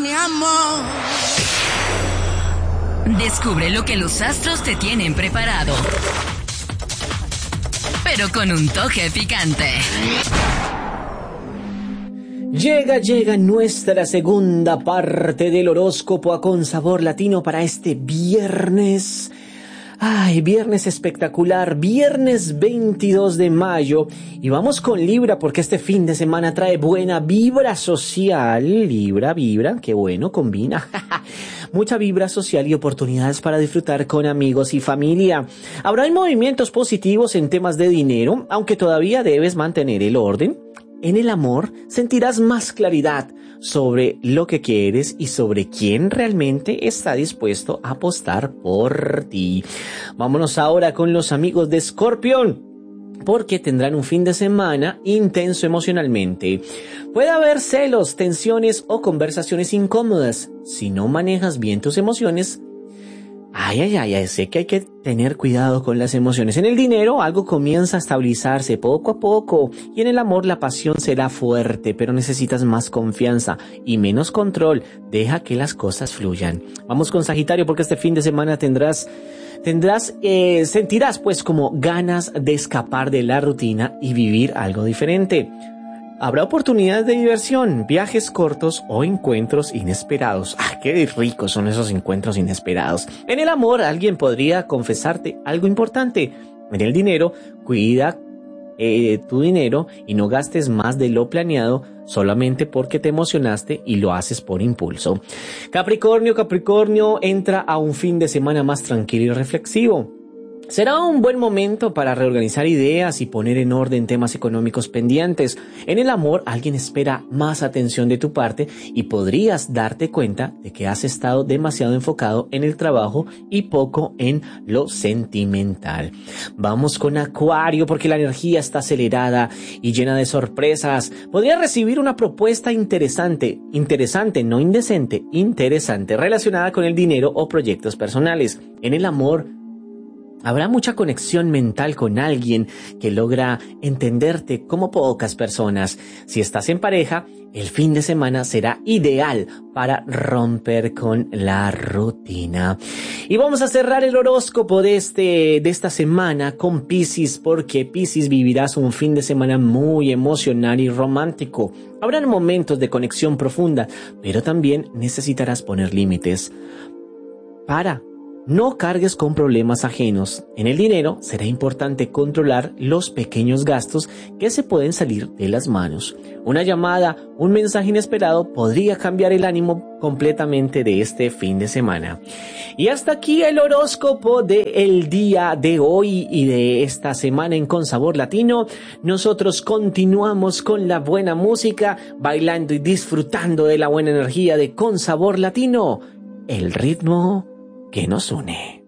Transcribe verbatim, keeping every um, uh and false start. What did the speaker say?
mi amor. Descubre lo que los astros te tienen preparado, pero con un toque picante. Llega, llega nuestra segunda parte del horóscopo a Con Sabor Latino para este viernes. Ay, viernes espectacular, viernes veintidós de mayo. Y vamos con Libra porque este fin de semana trae buena vibra social. Libra, vibra, qué bueno, combina. Mucha vibra social y oportunidades para disfrutar con amigos y familia. Habrá movimientos positivos en temas de dinero, aunque todavía debes mantener el orden. En el amor sentirás más claridad sobre lo que quieres y sobre quién realmente está dispuesto a apostar por ti. Vámonos ahora con los amigos de Escorpión, porque tendrán un fin de semana intenso emocionalmente. Puede haber celos, tensiones o conversaciones incómodas. Si no manejas bien tus emociones, Ay, ay, ay, ay, sé que hay que tener cuidado con las emociones. En el dinero algo comienza a estabilizarse poco a poco y en el amor la pasión será fuerte, pero necesitas más confianza y menos control. Deja que las cosas fluyan. Vamos con Sagitario porque este fin de semana tendrás, tendrás, eh, sentirás pues como ganas de escapar de la rutina y vivir algo diferente. Habrá oportunidades de diversión, viajes cortos o encuentros inesperados. ¡Ah, qué ricos son esos encuentros inesperados! En el amor, alguien podría confesarte algo importante. En el dinero, cuida eh, tu dinero y no gastes más de lo planeado solamente porque te emocionaste y lo haces por impulso. Capricornio, Capricornio entra a un fin de semana más tranquilo y reflexivo. Será un buen momento para reorganizar ideas y poner en orden temas económicos pendientes. En el amor, alguien espera más atención de tu parte y podrías darte cuenta de que has estado demasiado enfocado en el trabajo y poco en lo sentimental. Vamos con Acuario porque la energía está acelerada y llena de sorpresas. Podrías recibir una propuesta interesante, interesante, no indecente, interesante, relacionada con el dinero o proyectos personales. En el amor, habrá mucha conexión mental con alguien que logra entenderte como pocas personas. Si estás en pareja, el fin de semana será ideal para romper con la rutina. Y vamos a cerrar el horóscopo de, este, de esta semana con Piscis, porque Piscis vivirás un fin de semana muy emocional y romántico. Habrán momentos de conexión profunda, pero también necesitarás poner límites. Para No cargues con problemas ajenos. En el dinero será importante controlar los pequeños gastos que se pueden salir de las manos. Una llamada, un mensaje inesperado podría cambiar el ánimo completamente de este fin de semana. Y hasta aquí el horóscopo del día de hoy y de esta semana en Con Sabor Latino. Nosotros continuamos con la buena música, bailando y disfrutando de la buena energía de Con Sabor Latino. El ritmo que nos une.